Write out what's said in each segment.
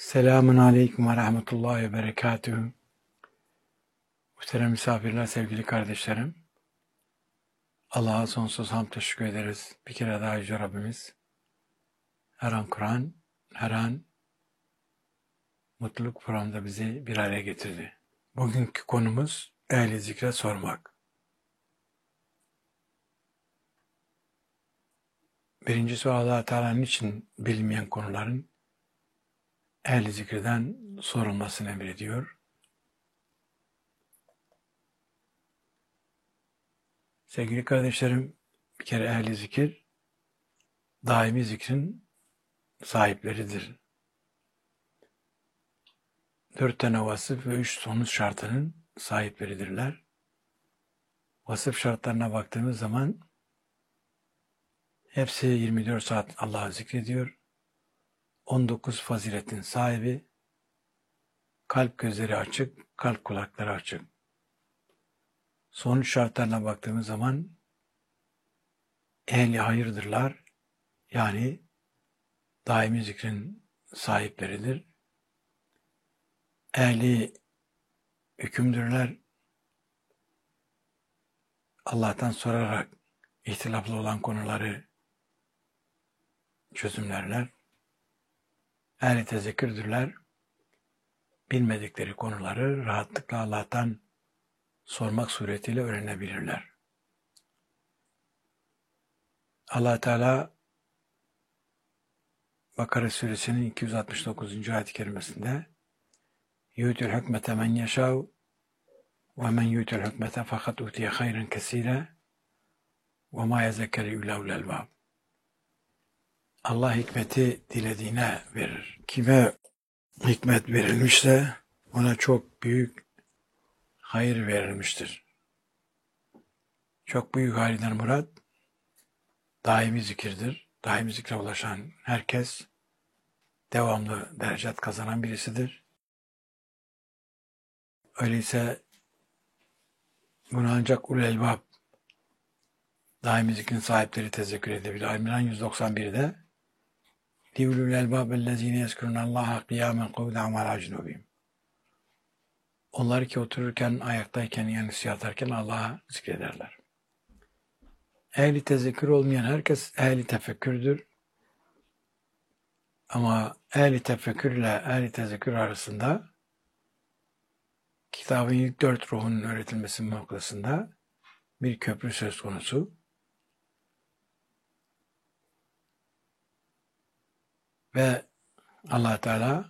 Selamun Aleyküm ve Rahmetullahi ve Berekatühü. Muhterem misafirler, sevgili kardeşlerim. Allah'a sonsuz hamd teşekkür ederiz. Bir kere daha Yüce Rabbimiz her an Kur'an, her an mutluluk programında bizi bir araya getirdi. Bugünkü konumuz ehli zikre sormak. Birincisi Allah-u Teala'nın için bilinmeyen konuların ehli zikirden sorulmasını emrediyor. Sevgili kardeşlerim, bir kere ehli zikir daimi zikrin sahipleridir. 4 tane vasıf ve 3 sonuç şartının sahipleridirler. Vasıf şartlarına baktığımız zaman hepsi 24 saat Allah'ı zikrediyor. 19 faziletin sahibi, kalp gözleri açık, kalp kulakları açık. Sonuç şartlarına baktığımız zaman ehli hayırdırlar. Yani daimi zikrin sahipleridir. Ehli hükümdürler. Allah'tan sorarak ihtilaflı olan konuları çözümlerler. Ehli tezekkürdürler. Bilmedikleri konuları rahatlıkla Allah'tan sormak suretiyle öğrenebilirler. Allah Teala Bakara suresinin 269. ayet-i kerimesinde "Yu'til hükmete men yeşâ'u ve men yu'til hükmete fakat utiye hayran kesîre ve mâ yezekkerî illâ ulul albâb." Allah hikmeti dilediğine verir. Kime hikmet verilmişse ona çok büyük hayır verilmiştir. Çok büyük hayırdan murat daimi zikirdir. Daimi zikre ulaşan herkes devamlı derecat kazanan birisidir. Öyleyse bunu ancak ulul elbab, daimi zikrin sahipleri tezekkür edebilir. İmran 191'de "Liulul elbab ellezine yezkurunallaha kıyamen kuvden ve ala cunubihim." Onlar ki otururken, ayaktayken, yani yatarken Allah'a zikrederler. Ehli tezekkür olmayan herkes ehli tefekkürdür. Ama ehli tefekkür ile ehli tezekkür arasında kitabın ilk 4 ruhunun öğretilmesi noktasında bir köprü söz konusu. Ve Allah Teala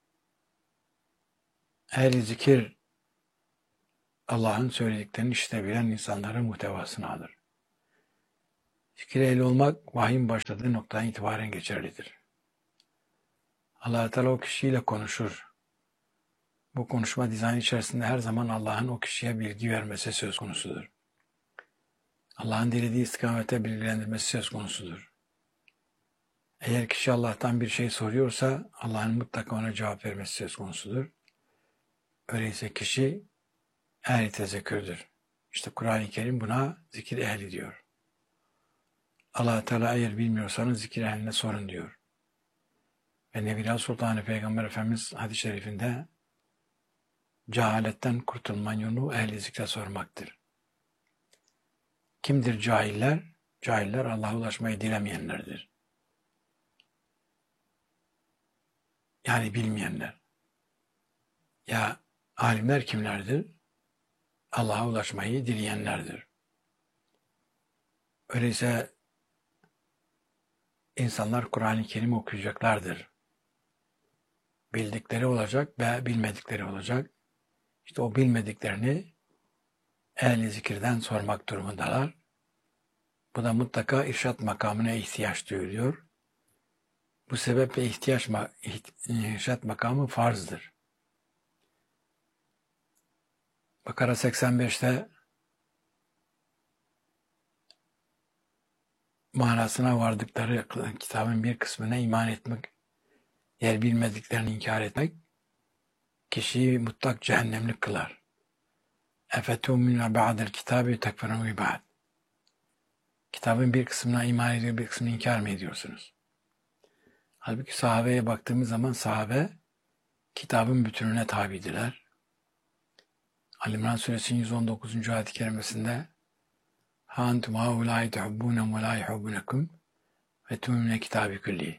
ehli zikir Allah'ın söylediklerini işitebilen insanların muhtevasını alır. Zikir ehli olmak vahyin başladığı noktadan itibaren geçerlidir. Allah Teala o kişiyle konuşur. Bu konuşma dizayn içerisinde her zaman Allah'ın o kişiye bilgi vermesi söz konusudur. Allah'ın dilediği istikamete bilgilendirmesi söz konusudur. Eğer kişi Allah'tan bir şey soruyorsa Allah'ın mutlaka ona cevap vermesi söz konusudur. Öyleyse kişi ehli tezekkürdür. İşte Kur'an-ı Kerim buna zikir ehli diyor. Allah Teala eğer bilmiyorsanız zikir ehline sorun diyor. Ve Nebiler Sultanı Peygamber Efendimiz hadis-i şerifinde cehaletten kurtulmanın yolu ehli zikre sormaktır. Kimdir cahiller? Cahiller Allah'a ulaşmayı dilemeyenlerdir. Yani bilmeyenler. Ya alimler kimlerdir? Allah'a ulaşmayı dileyenlerdir. Öyleyse insanlar Kur'an-ı Kerim okuyacaklardır. Bildikleri olacak ve bilmedikleri olacak. İşte o bilmediklerini ehli zikirden sormak durumundalar. Bu da mutlaka irşat makamına ihtiyaç duyuluyor. Bu sebeple irşat makamı farzdır. Bakara 85'te manasına vardıkları kitabın bir kısmına iman etmek, yer bilmediklerini inkar etmek, kişiyi mutlak cehennemlik kılar. اَفَتُؤْمِنُونَ بَعْدَ الْكِتَابِ تَكْفُرُونَ بِبَعْدٍ. Kitabın bir kısmına iman ediyor, bir kısmını inkar mı ediyorsunuz? Halbuki sahabeye baktığımız zaman sahabe kitabın bütününe tabidiler. Ali İmran Suresinin 119. ayet-i kerimesinde "Ha entum haulâi tuhibbûne ve lâ yuhibbunekum ve tu'minûne kitâbi külli."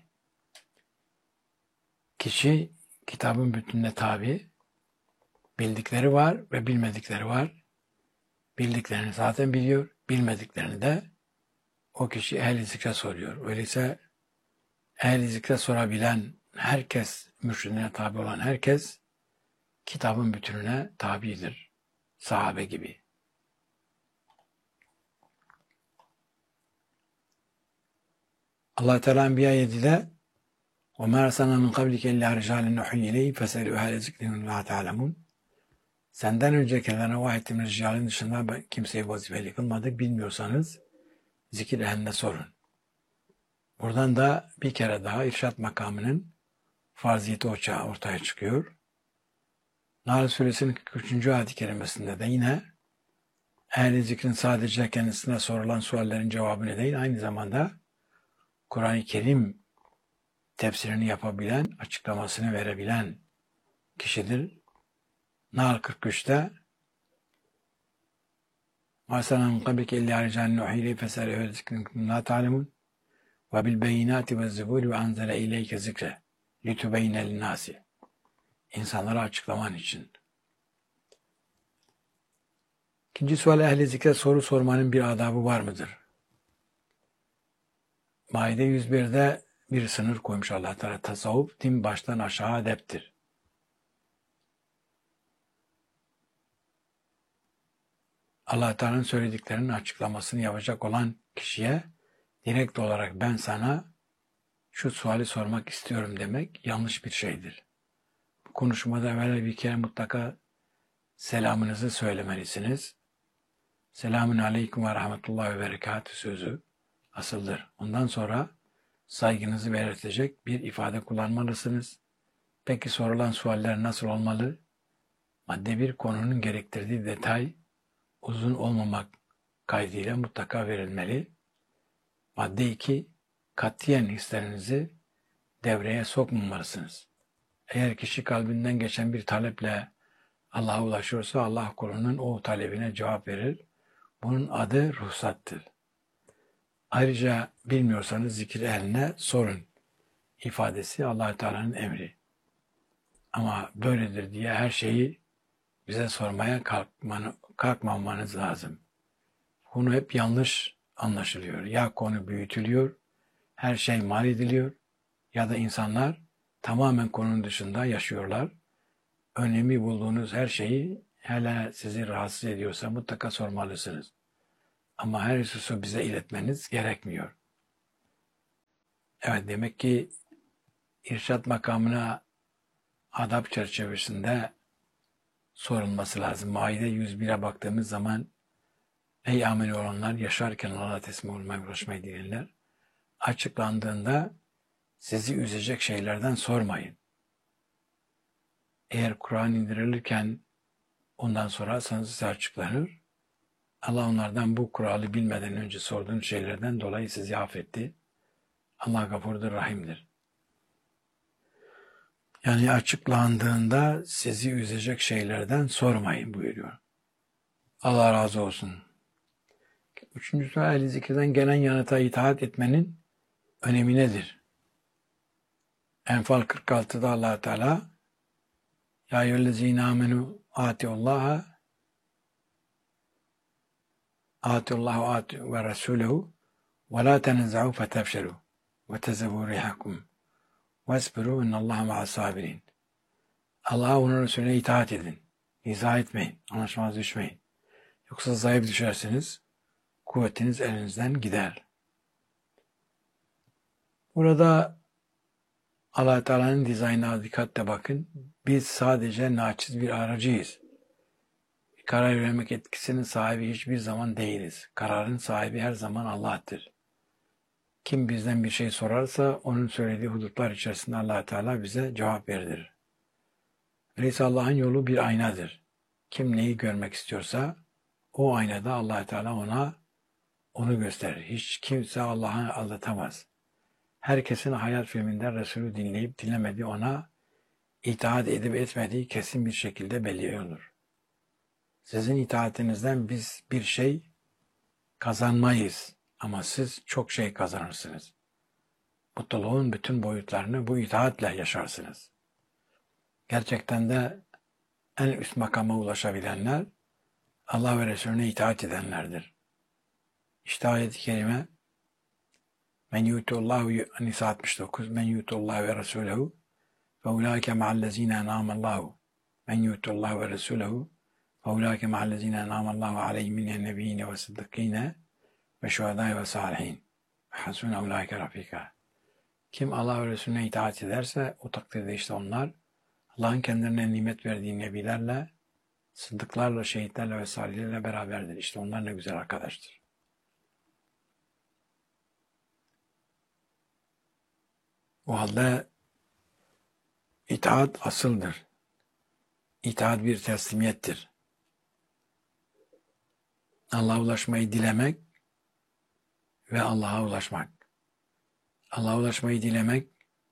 Kişi kitabın bütününe tabi, bildikleri var ve bilmedikleri var. Bildiklerini zaten biliyor, bilmediklerini de o kişi ehl-i zikre soruyor. Öyleyse ehl-i zikre sorabilen herkes, mürşidine tabi olan herkes kitabın bütününe tabidir. Sahabe gibi. Allah Teala Enbiya 7'de وَمَا أَرْسَلْنَا مِنْ قَبْلِكَ إِلَّا رِجَالًا نُوحِي إِلَيْهِمْ فَاسْأَلُوا أَهْلَ الذِّكْرِ إِن لَا تَعْلَمُونَ. Senden öncekilerine vahyettiğimiz rijalin dışında kimseyi vazifeli kılmadık. Bilmiyorsanız zikir ehline sorun. Buradan da bir kere daha irşat makamının farziyeti ortaya çıkıyor. Nahl Suresinin 43. ayet-i kerimesinde de yine ehl-i zikrin sadece kendisine sorulan suallerin cevabını değil, aynı zamanda Kur'an-ı Kerim tefsirini yapabilen, açıklamasını verebilen kişidir. Nahl 43'te وَاَسَلَا مِنْ قَبْلِكَ اِلَّا رِجَالٍ نُوحِي إِلَيْهِمْ فَاسْأَلُوا أَهْلَ الذِّكْرِ إِن كُنتُمْ لَا تَعْلَمُونَ وَبِالْبَيِّنَاتِ وَالزُّبُورِ وَأَنْزَلَ إِلَيْكَ الذِّكْرَ لِتُبَيِّنَ لِلنَّاسِ. İnsanlara açıklaman için. İkinci sual, ehl-i zikre soru sormanın bir adabı var mıdır? Maide 101'de bir sınır koymuş Allah Teala. Tasavvuf, din baştan aşağı edeptir. Allah Teala'nın söylediklerinin açıklamasını yapacak olan kişiye direkt olarak ben sana şu suali sormak istiyorum demek yanlış bir şeydir. Bu konuşmada evvel bir kere mutlaka selamınızı söylemelisiniz. Selamun aleyküm ve rahmetullahi ve berekatü sözü asıldır. Ondan sonra saygınızı belirtecek bir ifade kullanmalısınız. Peki sorulan sualler nasıl olmalı? Madde 1 konunun gerektirdiği detay uzun olmamak kaydıyla mutlaka verilmeli. Madde 2 katiyen hislerinizi devreye sokmamalısınız. Eğer kişi kalbinden geçen bir taleple Allah'a ulaşıyorsa Allah kulunun o talebine cevap verir. Bunun adı ruhsattır. Ayrıca bilmiyorsanız zikir ehline sorun ifadesi Allah Teala'nın emri. Ama böyledir diye her şeyi bize sormaya kalkmamanız lazım. Konu hep yanlış anlaşılıyor. Ya konu büyütülüyor, her şey mal ediliyor ya da insanlar tamamen konunun dışında yaşıyorlar. Önemi bulduğunuz her şeyi hele sizi rahatsız ediyorsa mutlaka sormalısınız. Ama her hususu bize iletmeniz gerekmiyor. Evet, demek ki irşat makamına adab çerçevesinde sorulması lazım. Maide 101'e baktığımız zaman ey ameli olanlar, yaşarken Allah'a teslim olmaya uğraşmayı diyenler, açıklandığında sizi üzecek şeylerden sormayın. Eğer Kur'an indirilirken ondan sorarsanız size açıklanır. Allah onlardan bu kuralı bilmeden önce sorduğunuz şeylerden dolayı sizi affetti. Allah gafurdur, rahimdir. Yani açıklandığında sizi üzecek şeylerden sormayın buyuruyor. Allah razı olsun. Üçüncüsü, ehl-i zikirden gelen yanıta itaat etmenin önemi nedir? Enfal 46'da Allah Teala ya eyyühellezîne âmenû âtiullâhe ve resûlehu ve lâ teneza'û fetefşelû ve tezevû rihakum vesbirû innallâhe ma'as-sâbirîn. Allah'a, onun Resulüne itaat edin. İzah etmeyin. Anlaşmaz düşmeyin. Yoksa zayıf düşersiniz. Kuvvetiniz elinizden gider. Burada Allah Teala'nın dizaynına dikkatle bakın. Biz sadece naçiz bir aracıyız. Karar vermek etkisinin sahibi hiçbir zaman değiliz. Kararın sahibi her zaman Allah'tır. Kim bizden bir şey sorarsa onun söylediği hudutlar içerisinde Allah Teala bize cevap verir. Öyleyse Allah'ın yolu bir aynadır. Kim neyi görmek istiyorsa o aynada Allah Teala ona onu gösterir. Hiç kimse Allah'ı aldatamaz. Herkesin hayat filminden Resulü dinleyip dinlemediği ona itaat edip etmediği kesin bir şekilde belli olur. Sizin itaatinizden biz bir şey kazanmayız ama siz çok şey kazanırsınız. Mutluluğun bütün boyutlarını bu itaatle yaşarsınız. Gerçekten de en üst makama ulaşabilenler Allah ve Resulüne itaat edenlerdir. İşte ayet-i kerime Men yutullahu Nisa 69 Men yutullahu ve Resulehu ve ulaike ma'allezine en'amallahu Men yutullahu ve Resulehu ve ulaike ma'allezine en'amallahu aleyhim minen nebiyyine ve sıddıkine ve şuhedâi ve salihin ve hasune ulaike rafika. Kim Allah ve Resulüne itaat ederse o takdirde işte onlar Allah'ın kendilerine nimet verdiği nebilerle, sıddıklarla, şehitlerle ve salihlerle beraberdir. İşte onlar ne güzel arkadaştır. O halde itaat asıldır. İtaat bir teslimiyettir. Allah'a ulaşmayı dilemek ve Allah'a ulaşmak. Allah'a ulaşmayı dilemek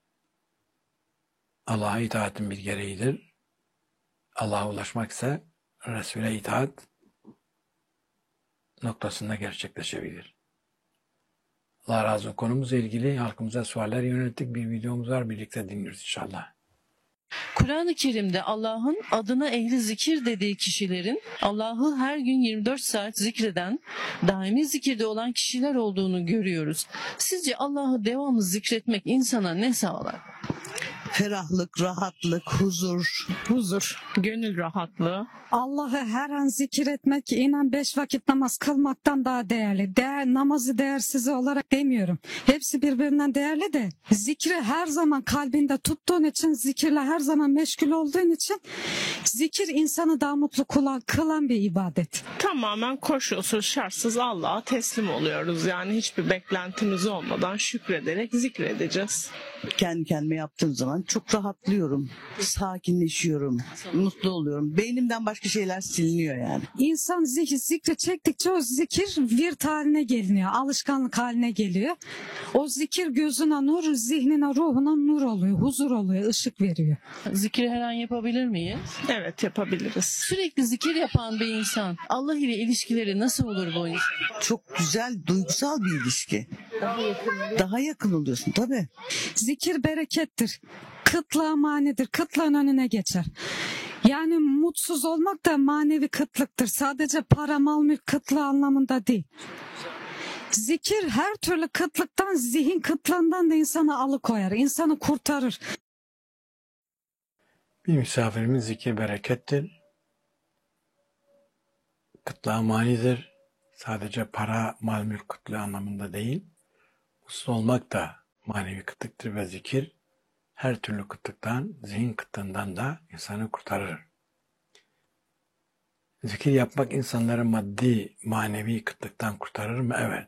Allah'a itaatin bir gereğidir. Allah'a ulaşmak ise Resul'e itaat noktasında gerçekleşebilir. Allah razı olsun. Konumuzla ilgili halkımıza sualler yönelttik. Bir videomuz var. Birlikte dinliyoruz inşallah. Kur'an-ı Kerim'de Allah'ın adına ehli zikir dediği kişilerin Allah'ı her gün 24 saat zikreden, daimi zikirde olan kişiler olduğunu görüyoruz. Sizce Allah'ı devamlı zikretmek insana ne sağlar? Ferahlık, rahatlık, huzur. Huzur, gönül rahatlığı. Allah'ı her an zikir etmek inan 5 vakit namaz kılmaktan daha değerli. Namazı değersiz olarak demiyorum. Hepsi birbirinden değerli de zikri her zaman kalbinde tuttuğun için, zikirle her zaman meşgul olduğun için zikir insanı daha mutlu kılan bir ibadet. Tamamen koşulsuz, şartsız Allah'a teslim oluyoruz. Yani hiçbir beklentimiz olmadan şükrederek zikredeceğiz. Kendi kendime yaptığım zaman çok rahatlıyorum. Sakinleşiyorum. Mutlu oluyorum. Beynimden başka şeyler siliniyor yani. İnsan zikri çektikçe o zikir virt haline geliniyor. Alışkanlık haline geliyor. O zikir gözüne nur, zihnine, ruhuna nur oluyor. Huzur oluyor, ışık veriyor. Zikri her an yapabilir miyiz? Evet, yapabiliriz. Sürekli zikir yapan bir insan, Allah ile ilişkileri nasıl olur bu insan? Çok güzel, duygusal bir ilişki. Daha yakın oluyorsun tabii. Zikir berekettir. Kıtlığa manidir. Kıtlığın önüne geçer. Yani mutsuz olmak da manevi kıtlıktır. Sadece para, mal, mülk kıtlığı anlamında değil. Zikir her türlü kıtlıktan, zihin kıtlığından da insanı alıkoyar. İnsanı kurtarır. Bir misafirimiz zikir berekettir. Kıtlığa manidir. Sadece para, mal, mülk kıtlığı anlamında değil. Mutsuz olmak da manevi kıtlıktır ve zikir her türlü kıtlıktan, zihin kıtlığından da insanı kurtarır. Zikir yapmak insanları maddi, manevi kıtlıktan kurtarır mı? Evet.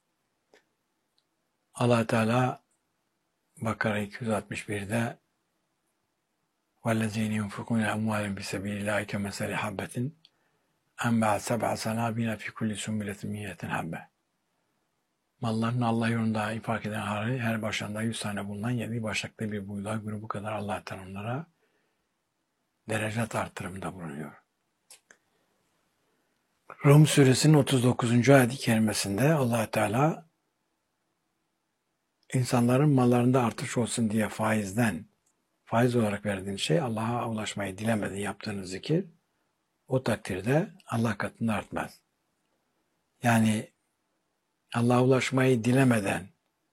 Allah Teala Bakara 261'de وَالَّذ۪ينَ يُنْفِقُونَ اَمْوَالٍ بِسَب۪يلِ اللّٰهِ كَمَثَلِ حَبَّةٍ اَنْبَعَتْ سَبْعَ سَنَابِلَ فِي كُلِّ سُنْبُلَةٍ مِيَّةٍ حَبَّةٍ. Mallarını Allah yolunda infak eden her başında 100 tane bulunan 7 başaklı bir buğday grubu kadar Allah'tan onlara derecet artırımında bulunuyor. Rum suresinin 39. ayet-i kerimesinde Allah Teala insanların mallarında artış olsun diye faiz olarak verdiğin şey Allah'a ulaşmayı dilemeden yaptığınız zikir o takdirde Allah katında artmaz. Yani Allah'a ulaşmayı dilemeden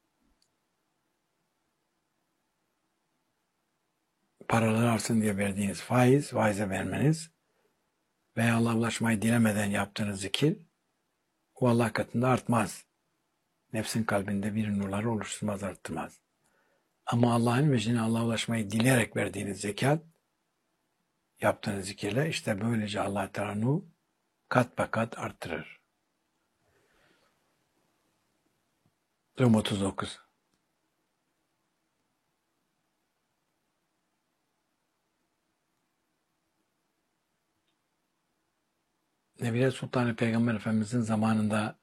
paraları artsın diye verdiğiniz faize vermeniz veya Allah'a ulaşmayı dilemeden yaptığınız zikir o Allah katında artmaz. Nefsin kalbinde bir nurları oluşturmaz, arttırmaz. Ama Allah'ın vecihine Allah'a ulaşmayı dileyerek verdiğiniz zekat, yaptığınız zikirle işte böylece Allah Teala kat be kat arttırır. Rum 39. Nebiye Sultanı Peygamber Efendimizin zamanında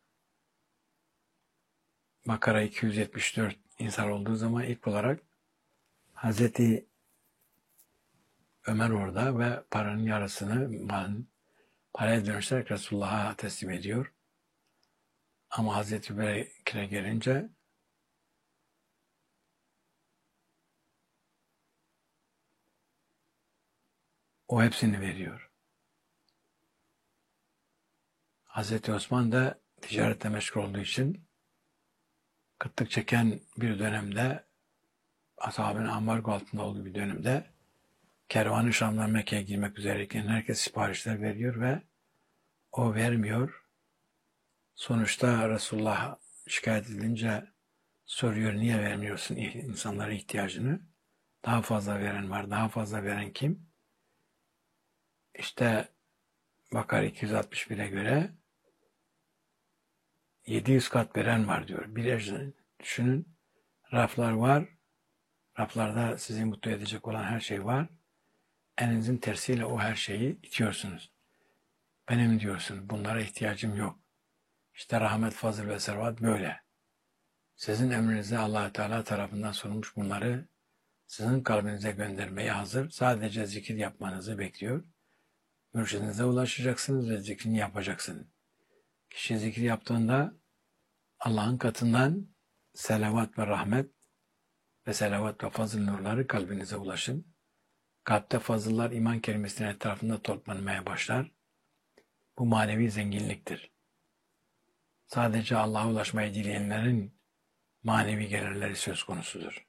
Bakara 274 insan olduğu zaman ilk olarak Hazreti Ömer orada ve paranın yarısını paraya dönüşterek Resulullah'a teslim ediyor. Ama Hazreti Bekir'e gelince o hepsini veriyor. Hazreti Osman da ticaretle meşgul olduğu için kıtlık çeken bir dönemde, ashabın ambargo altında olduğu bir dönemde kervanı Şam'dan Mekke'ye girmek üzereyken herkes siparişler veriyor ve o vermiyor. Sonuçta Resulullah şikayet edilince soruyor, niye vermiyorsun insanların ihtiyacını? Daha fazla veren var. Daha fazla veren kim? İşte Bakara 261'e göre 700 kat veren var diyor. Bir düşünün, raflar var. Raflarda sizi mutlu edecek olan her şey var. Elinizin tersiyle o her şeyi itiyorsunuz. Benim diyorsun, bunlara ihtiyacım yok. İşte rahmet, fazıl ve servat böyle. Sizin emrinize Allah Teala tarafından sorulmuş, bunları sizin kalbinize göndermeye hazır. Sadece zikir yapmanızı bekliyor. Mürşidinize ulaşacaksınız ve zikrini yapacaksınız. Kişi zikir yaptığında Allah'ın katından selavat ve rahmet ve selavat ve fazıl nurları kalbinize ulaşın. Kalpte fazıllar iman kelimesinin etrafında toplanmaya başlar. Bu manevi zenginliktir. Sadece Allah'a ulaşmayı dileyenlerin manevi gelirleri söz konusudur.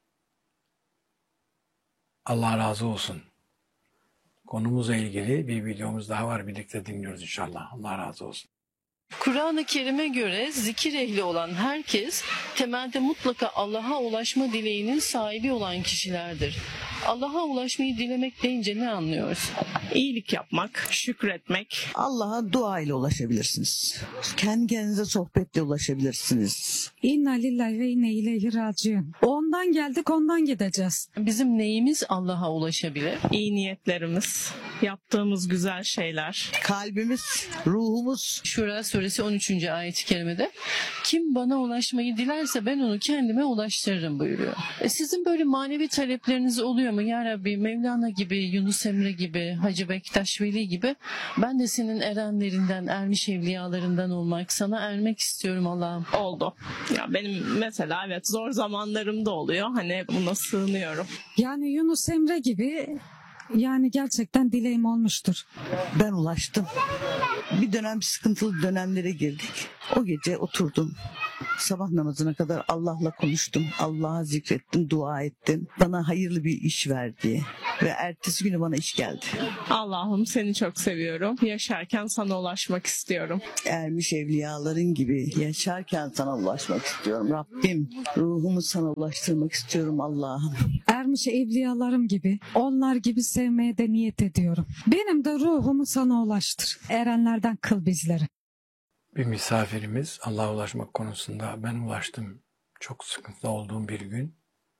Allah razı olsun. Konumuzla ilgili bir videomuz daha var. Birlikte dinliyoruz inşallah. Allah razı olsun. Kur'an-ı Kerim'e göre zikir ehli olan herkes temelde mutlaka Allah'a ulaşma dileğinin sahibi olan kişilerdir. Allah'a ulaşmayı dilemek deyince ne anlıyoruz? İyilik yapmak, şükretmek. Allah'a dua ile ulaşabilirsiniz. Kendi kendinize sohbetle ulaşabilirsiniz. İnna lillahi ve inne ileyhi raciun. Ondan geldik, ondan gideceğiz. Bizim neyimiz Allah'a ulaşabilir? İyi niyetlerimiz, yaptığımız güzel şeyler. Kalbimiz, ruhumuz. Şura suresi 13. ayet-i kerimede kim bana ulaşmayı dilerse ben onu kendime ulaştırırım buyuruyor. Sizin böyle manevi talepleriniz oluyor mu? Ya Rabbi, Mevlana gibi, Yunus Emre gibi, Hacı Bektaş Veli gibi ben de senin erenlerinden, ermiş evliyalarından olmak, sana ermek istiyorum Allah'ım. Oldu. Ya benim mesela evet zor zamanlarımda oluyor. Hani buna sığınıyorum. Yani Yunus Emre gibi, yani gerçekten dileğim olmuştur. Ben ulaştım. Bir dönem sıkıntılı dönemlere girdik. O gece oturdum. Sabah namazına kadar Allah'la konuştum. Allah'a zikrettim, dua ettim. Bana hayırlı bir iş ver diye. Ve ertesi günü bana iş geldi. Allah'ım seni çok seviyorum. Yaşarken sana ulaşmak istiyorum. Ermiş evliyaların gibi yaşarken sana ulaşmak istiyorum. Rabbim, ruhumu sana ulaştırmak istiyorum Allah'ım. Ermiş evliyalarım gibi, onlar gibi sevmeye de niyet ediyorum. Benim de ruhumu sana ulaştır. Erenlerden kıl bizleri. Bir misafirimiz Allah'a ulaşmak konusunda ben ulaştım. Çok sıkıntıda olduğum bir gün.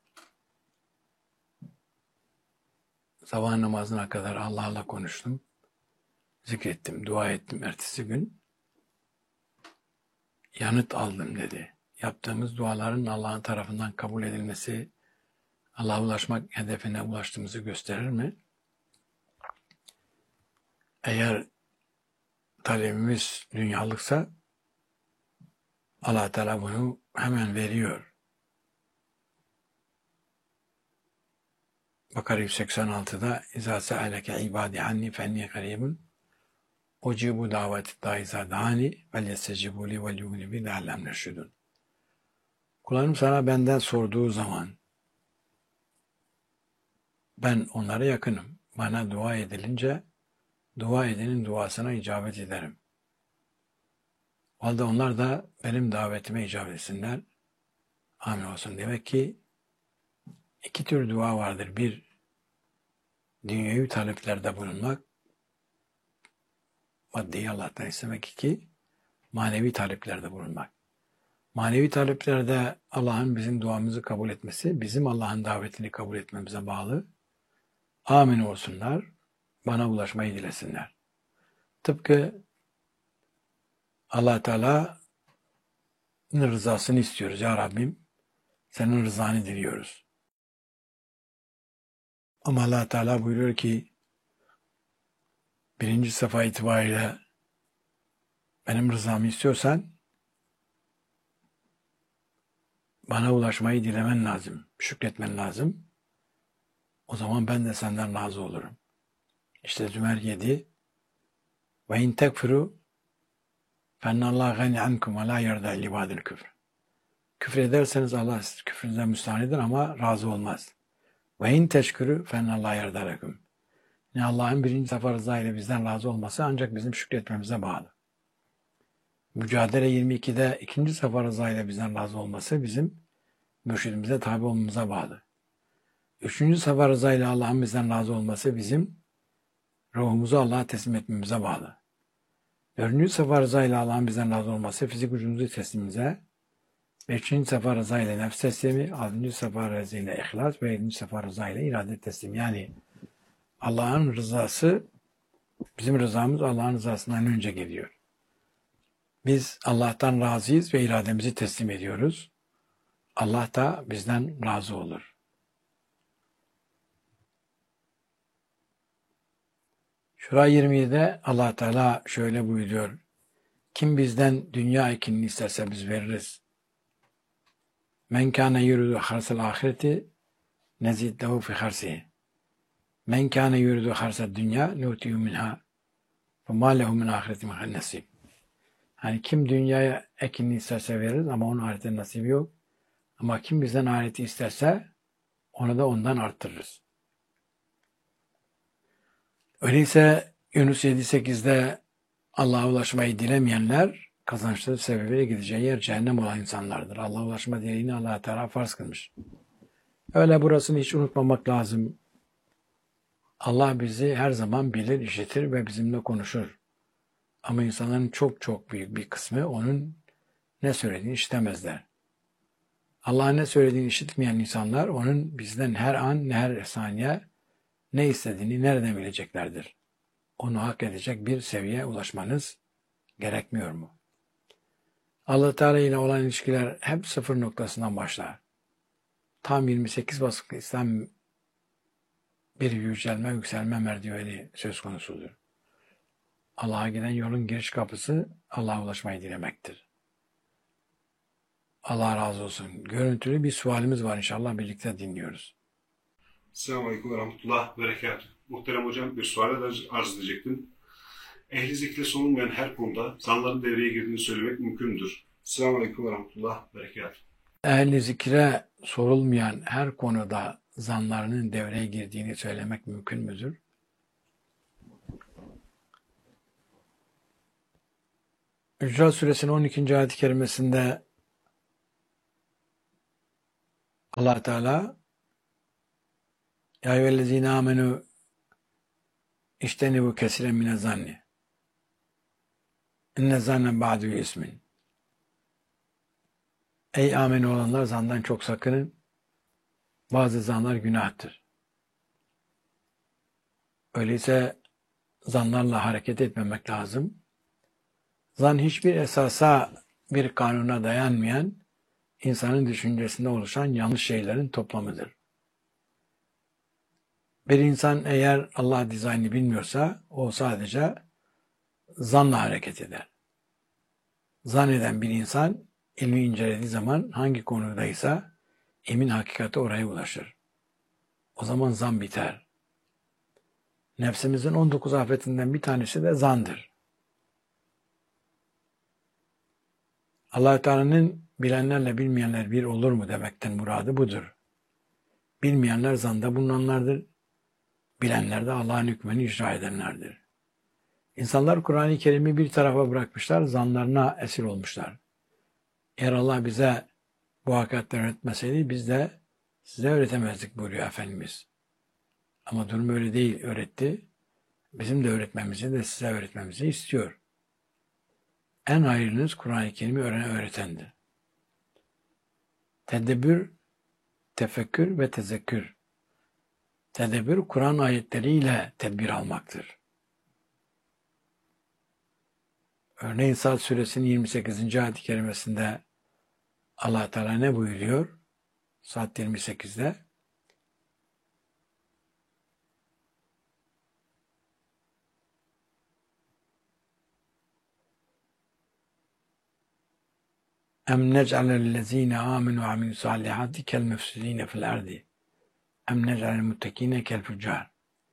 Sabah namazına kadar Allah'la konuştum. Zikrettim, dua ettim. Ertesi gün yanıt aldım dedi. Yaptığımız duaların Allah'ın tarafından kabul edilmesi, Allah'a ulaşmak hedefine ulaştığımızı gösterir mi? Eğer talebimiz dünyalıksa Allah Teala bunu hemen veriyor. Bakara 186'da İzâ se'aleke ibâdi anni fenni garîbun ucibu daveti dâizâ dâni vel yestecibûli vel yu'minu leallem nerşudun. Kullarım sana benden sorduğu zaman ben onlara yakınım. Bana dua edilince dua edenin duasına icabet ederim. O halde onlar da benim davetime icabet etsinler. Amin olsun. Demek ki iki tür dua vardır. Bir, dünyevi taleplerde bulunmak, maddeyi Allah'tan istemek. İki, manevi taleplerde bulunmak. Manevi taleplerde Allah'ın bizim duamızı kabul etmesi, bizim Allah'ın davetini kabul etmemize bağlı. Amin olsunlar, bana ulaşmayı dilesinler. Tıpkı Allah Teala'nın rızasını istiyoruz. Ya Rabbim, senin rızanı diliyoruz. Ama Allah Teala buyuruyor ki birinci safa itibariyle benim rızamı istiyorsan bana ulaşmayı dilemen lazım, şükretmen lazım. O zaman ben de senden razı olurum. İşte Zümer 7 ve in tekfuru fennallâhu gani ankum ve lâ yerdâ libâdil küfr. Küfür ederseniz Allah küfrünüze müstahanidir ama razı olmaz. Ve in teşkürü fennallâhu yerdâ lekum. Yani Allah'ın birinci safa rıza ile bizden razı olması ancak bizim şükretmemize bağlı. Mücadele 22'de ikinci safa rıza ile bizden razı olması bizim mürşidimize tabi olmamıza bağlı. Üçüncü safa rıza ile Allah'ın bizden razı olması bizim ruhumuzu Allah'a teslim etmemize bağlı. Dördüncü safa rıza ile Allah'ın bizden razı olması fizik gücümüzü teslimimize. Beşinci safa rıza ile nefs teslimi. Altıncı safa rıza ile ihlas ve yedinci safa rıza ile irade teslimi. Yani Allah'ın rızası, bizim rızamız Allah'ın rızasından önce geliyor. Biz Allah'tan razıyız ve irademizi teslim ediyoruz. Allah da bizden razı olur. Şura 27'de Allah Teala şöyle buyuruyor. Kim bizden dünya ekinini isterse biz veririz. Men kâne yuridu harsel ahireti nezid lehu fi harsihi. Men kâne yuridu harsel dünya nutiyu minha ve mâ lehu min ahireti min nasib. Hani kim dünyaya ekinini isterse veririz ama onun ahirete nasibi yok. Ama kim bizden ahireti isterse onu da ondan arttırırız. Öyleyse Yunus 7-8'de Allah'a ulaşmayı dilemeyenler kazançları sebebiyle gideceği yer cehennem olan insanlardır. Allah'a ulaşma dileğini Allah-u Teala farz kılmış. Öyle burasını hiç unutmamak lazım. Allah bizi her zaman bilir, işitir ve bizimle konuşur. Ama insanların çok çok büyük bir kısmı onun ne söylediğini işitemezler. Allah'ın ne söylediğini işitmeyen insanlar onun bizden her an, her saniye ne istediğini nereden bileceklerdir? Onu hak edecek bir seviyeye ulaşmanız gerekmiyor mu? Allah Teala ile olan ilişkiler hep sıfır noktasından başlar. Tam 28 baskı İslam bir yükselme merdiveni söz konusudur. Allah'a giden yolun giriş kapısı Allah'a ulaşmayı dilemektir. Allah razı olsun. Görüntülü bir sualimiz var, inşallah birlikte dinliyoruz. Selamünaleyküm ve rahmetullah ve berekatuhu. Muhterem hocam, bir suale arz edecektim. Ehli zikre sorulmayan her konuda zanların devreye girdiğini söylemek mümkündür. Selamünaleyküm ve rahmetullah ve berekatuhu. Ehli zikre sorulmayan her konuda zanlarının devreye girdiğini söylemek mümkün müdür? Hucurat Suresinin 12. ayet-i kerimesinde Allah Teala Ya eyyühellezine amenu iştenibu kesiren mine zanni inne zanne ba'du ismin. Ey amenu olanlar, zandan çok sakının. Bazı zanlar günahtır. Öyleyse zanlarla hareket etmemek lazım. Zan hiçbir esasa, bir kanuna dayanmayan, insanın düşüncesinde oluşan yanlış şeylerin toplamıdır. Bir insan eğer Allah dizaynını bilmiyorsa o sadece zanla hareket eder. Zan eden bir insan ilmi incelediği zaman hangi konudaysa emin hakikate oraya ulaşır. O zaman zan biter. Nefsimizin 19 afetinden bir tanesi de zandır. Allah-u Teala'nın bilenlerle bilmeyenler bir olur mu demekten muradı budur. Bilmeyenler zanda bulunanlardır. Bilenler de Allah'ın hükmünü icra edenlerdir. İnsanlar Kur'an-ı Kerim'i bir tarafa bırakmışlar, zanlarına esir olmuşlar. Eğer Allah bize bu hakikatleri öğretmeseydi biz de size öğretemezdik buyuruyor Efendimiz. Ama durum öyle değil, öğretti. Bizim de öğretmemizi de size öğretmemizi istiyor. En hayırlınız Kur'an-ı Kerim'i öğretendir. Tedebbür, tefekkür ve tezekkür. Tedebbür, Kur'an ayetleriyle tedbir almaktır. Örneğin Sad Suresinin 28. ayet-i kerimesinde Allah Teala ne buyuruyor? Sad 28'de Em nec'alellezine amenu ve amilus salihati kel mefsidine fil ardi. Em nec'alel muttekine kel füccar.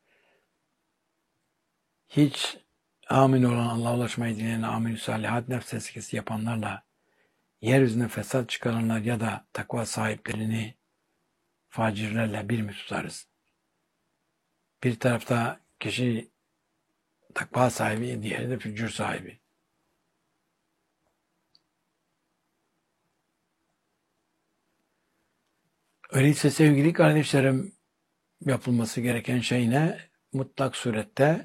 Hiç amin olan, Allah'a ulaşmayı dileyen amilus salihat nefs eskisi yapanlarla yeryüzüne fesat çıkaranlar ya da takva sahiplerini facirlerle bir mi tutarız? Bir tarafta kişi takva sahibi, diğeri de fücur sahibi. Öyleyse sevgili kardeşlerim, yapılması gereken şey ne? Mutlak surette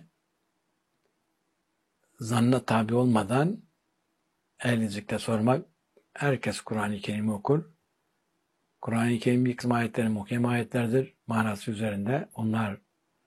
zanna tabi olmadan ehli zikre sormak. Herkes Kur'an-ı Kerim'i okur. Kur'an-ı Kerim bir kısım ayetleri muhkem ayetlerdir. Manası üzerinde. Onlar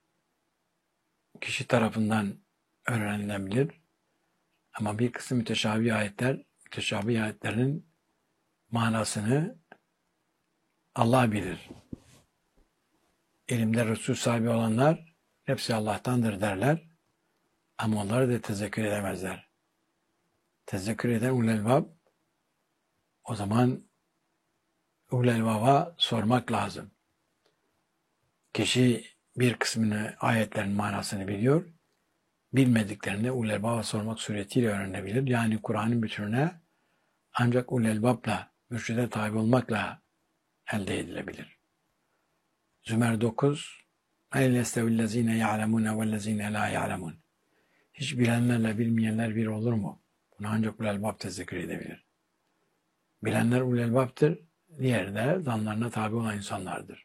kişi tarafından öğrenilebilir. Ama bir kısım müteşabih ayetler, müteşabih ayetlerin manasını Allah bilir. İlimde Resul sahibi olanlar hepsi Allah'tandır derler. Ama onları da tezekkür edemezler. Tezekkür eden ulul elbab, o zaman ulul elbaba sormak lazım. Kişi bir kısmını, ayetlerin manasını biliyor. Bilmediklerini ulul elbaba sormak suretiyle öğrenebilir. Yani Kur'an'ın bütününe ancak ulul elbabla, mürşide tabi olmakla elde edilebilir. Zümer 9 اَيْ لَسْتَوِ الَّذ۪ينَ يَعْلَمُونَ وَالَّذ۪ينَ لَا يَعْلَمُونَ. Hiç bilenlerle bilmeyenler bir olur mu? Bunu ancak ulul elbab tezekkür edebilir. Bilenler ulul elbaptır, diğeri de zanlarına tabi olan insanlardır.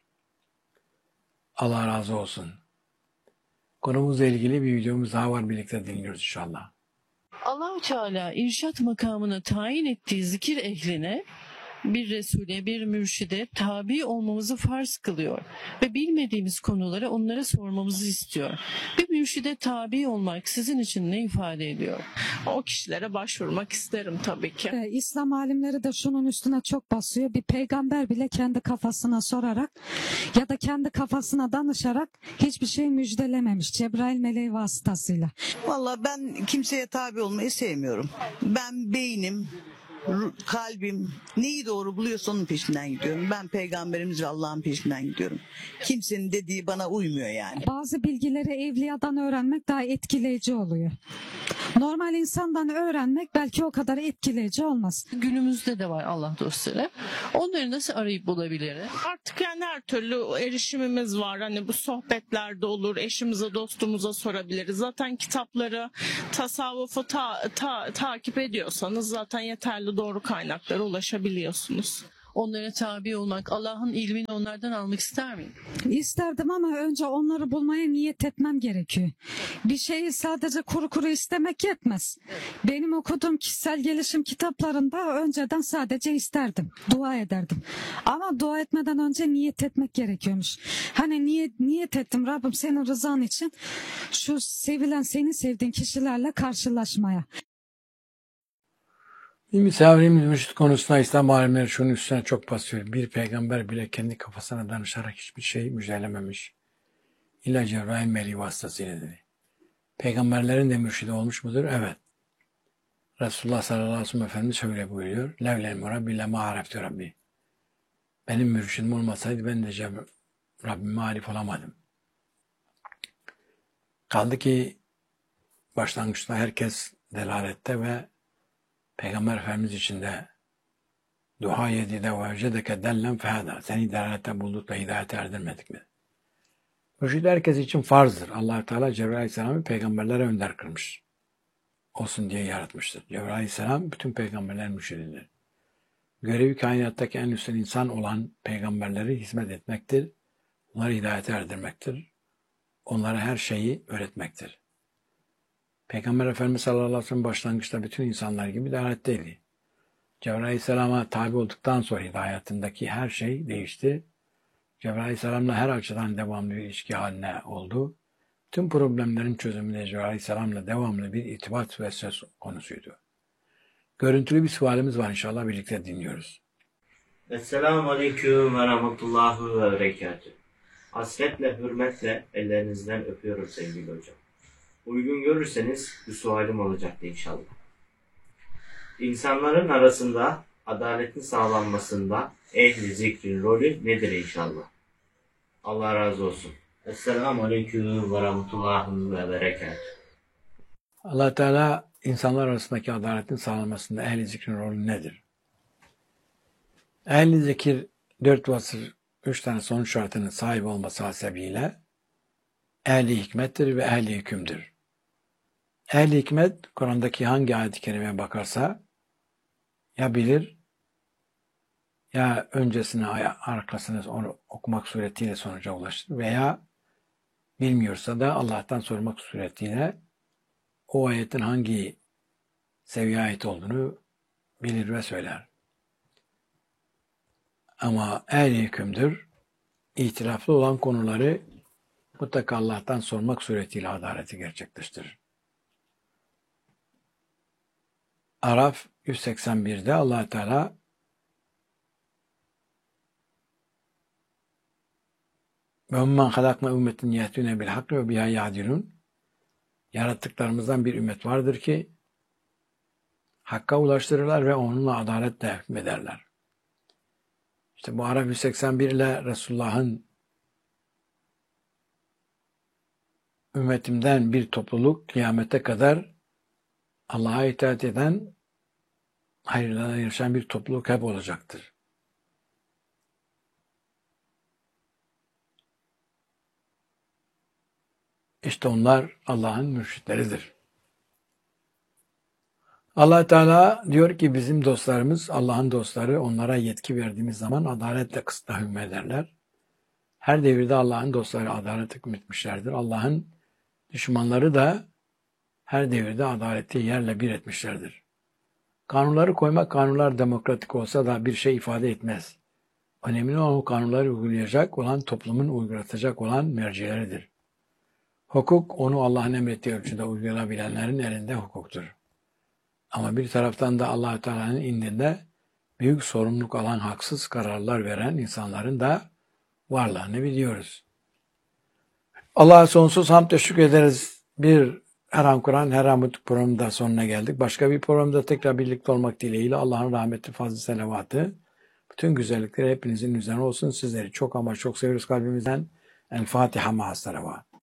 Allah razı olsun. Konumuzla ilgili bir videomuz daha var, birlikte dinliyoruz inşallah. Allah-u Teala irşat makamına tayin ettiği zikir ehline, bir Resul'e, bir mürşide tabi olmamızı farz kılıyor ve bilmediğimiz konuları onlara sormamızı istiyor. Bir mürşide tabi olmak sizin için ne ifade ediyor? O kişilere başvurmak isterim tabii ki. İslam alimleri de şunun üstüne çok basıyor. Bir peygamber bile kendi kafasına sorarak ya da kendi kafasına danışarak hiçbir şey müjdelememiş Cebrail meleği vasıtasıyla. Vallahi ben kimseye tabi olmayı sevmiyorum. Ben beynim, kalbim neyi doğru buluyorsa onun peşinden gidiyorum. Ben peygamberimiz ve Allah'ın peşinden gidiyorum. Kimsenin dediği bana uymuyor yani. Bazı bilgileri evliyadan öğrenmek daha etkileyici oluyor. Normal insandan öğrenmek belki o kadar etkileyici olmaz. Günümüzde de var Allah dostları. Onları nasıl arayıp bulabiliriz? Artık yani her türlü erişimimiz var. Hani bu sohbetlerde olur, eşimize, dostumuza sorabiliriz. Zaten kitapları, tasavvufu takip ediyorsanız zaten yeterli doğru kaynaklara ulaşabiliyorsunuz. Onlara tabi olmak, Allah'ın ilmini onlardan almak ister miyim? İsterdim ama önce onları bulmaya niyet etmem gerekiyor. Bir şeyi sadece kuru kuru istemek yetmez. Benim okuduğum kişisel gelişim kitaplarında önceden sadece isterdim, dua ederdim. Ama dua etmeden önce niyet etmek gerekiyormuş. Hani niyet ettim Rabbim senin rızan için şu sevilen, seni sevdiğin kişilerle karşılaşmaya. Bir misafirimiz mürşit konusunda İslam alimleri şunun üstüne çok basıyor. Bir peygamber bile kendi kafasına danışarak hiçbir şey müjdelememiş. İlla Cebrail meleği vasıtasıyla dedi. Peygamberlerin de mürşidi olmuş mudur? Evet. Resulullah sallallahu aleyhi ve sellem Efendimiz şöyle buyuruyor. Levlel murabbi lema areftu Rabbi. Benim mürşidim olmasaydı ben de Rabbime arif olamadım. Kaldı ki başlangıçta herkes delalette ve Peygamber Efendimiz için de dua yedide ve vecedeke dellen fehada. Seni delalette bulduk da hidayete erdirmedik mi? Mürşid herkes için farzdır. Allah Teala Cebrail Aleyhisselam'ı peygamberlere önder kılmış. Olsun diye yaratmıştır. Cebrail Aleyhisselam bütün peygamberlerin mürşididir. Görevi kainattaki en üstün insan olan peygamberlere hizmet etmektir. Onları hidayete erdirmektir. Onlara her şeyi öğretmektir. Peygamber Efendimiz sallallahu aleyhi ve sellem başlangıçta bütün insanlar gibi dalatteydi. Cebrail Aleyhisselam'a tabi olduktan sonra hayatındaki her şey değişti. Cebrail Aleyhisselam'la her açıdan devamlı bir ilişki haline oldu. Tüm problemlerin çözümünde Cebrail Aleyhisselam'la devamlı bir irtibat ve söz konusuydu. Görüntülü bir sualimiz var, inşallah birlikte dinliyoruz. Esselamu Aleyküm ve Rahmetullahi ve Berekatuhu. Hasretle, hürmetle ellerinizden öpüyorum sevgili hocam. Uygun görürseniz bir sualim olacaktı inşallah. İnsanların arasında adaletin sağlanmasında ehli zikrin rolü nedir inşallah? Allah razı olsun. Esselamu Aleyküm ve Rahmetullahi ve Berekatuhu. Allah Teala insanlar arasındaki adaletin sağlanmasında ehli zikrin rolü nedir? Ehli zikir 4 vasıf, 3 tane sonuç şartının sahibi olması hasebiyle ehli hikmettir ve ehli hükümdür. Ehli hikmet, Kur'an'daki hangi ayet-i kerimeye bakarsa ya bilir ya öncesine arkasını onu okumak suretiyle sonuca ulaşır veya bilmiyorsa da Allah'tan sormak suretiyle o ayetin hangi seviyeye ait olduğunu bilir ve söyler. Ama ehli hükümdür, itiraflı olan konuları mutlaka Allah'tan sormak suretiyle adaleti gerçekleştirir. Araf 181'de Allah Teala ve umman halakna ümmetin yehtüne bil hakkı ve biha yadilun, yarattıklarımızdan bir ümmet vardır ki hakka ulaştırırlar ve onunla adaletle hükmederler. İşte bu Araf 181 ile Resulullah'ın ümmetimden bir topluluk kıyamete kadar Allah'a itaat eden, hayırlara yarışan bir topluluk hep olacaktır. İşte onlar Allah'ın mürşitleridir. Allah Teala diyor ki bizim dostlarımız, Allah'ın dostları, onlara yetki verdiğimiz zaman adaletle kısıtla hükmederler. Her devirde Allah'ın dostları adalet hükmetmişlerdir. Allah'ın düşmanları da her devirde adaleti yerle bir etmişlerdir. Kanunları koymak, kanunlar demokratik olsa da bir şey ifade etmez. Önemli olan o kanunları uygulayacak olan, toplumun uygulatacak olan mercileridir. Hukuk, onu Allah'ın emrettiği ölçüde uygulayabilenlerin elinde hukuktur. Ama bir taraftan da Allah-u Teala'nın indinde büyük sorumluluk alan haksız kararlar veren insanların da varlığını biliyoruz. Allah'a sonsuz hamd ve şükür ederiz. Bir Her An Kur'an, Her An Mutlu programında sonuna geldik. Başka bir programda tekrar birlikte olmak dileğiyle Allah'ın rahmeti, fazlı selavatı, bütün güzellikleri hepinizin üzerine olsun. Sizleri çok ama çok seviyoruz kalbimizden. El Fatiha ma'as salavat.